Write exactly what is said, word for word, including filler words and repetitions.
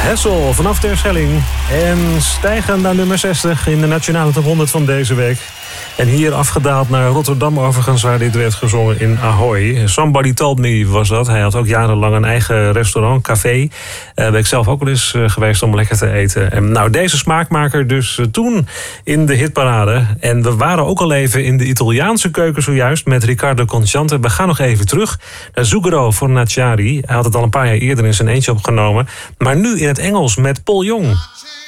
Hessel vanaf Terschelling. En stijgen naar nummer zestig in de nationale top honderd van deze week. En hier afgedaald naar Rotterdam overigens, waar dit werd gezongen in Ahoy. Somebody Told Me was dat. Hij had ook jarenlang een eigen restaurant, café. Uh, ben ik zelf ook wel eens uh, geweest om lekker te eten. En nou, deze smaakmaker dus uh, toen in de hitparade. En we waren ook al even in de Italiaanse keuken zojuist met Riccardo Cocciante. We gaan nog even terug naar Zucchero Fornaciari. Hij had het al een paar jaar eerder in zijn eentje opgenomen. Maar nu in het Engels met Paul Young.